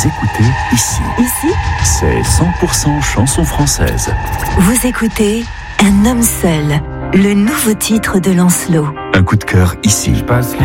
écoutez ici. Ici, C'est 100% chanson française. vous écoutez Un homme seul, le nouveau titre de Lancelot. Un coup de cœur ici. Je passe